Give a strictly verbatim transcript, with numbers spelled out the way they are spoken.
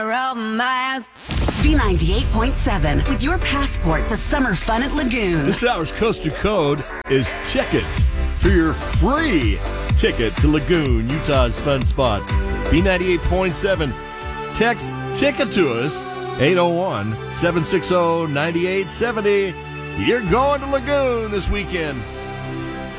romance. B ninety-eight point seven with your passport to summer fun at Lagoon. This hour's coaster code is TICKET for your free ticket to Lagoon, Utah's fun spot. B ninety-eight point seven. Text TICKET to us, eight oh one, seven six oh, nine eight seven oh. You're going to Lagoon this weekend.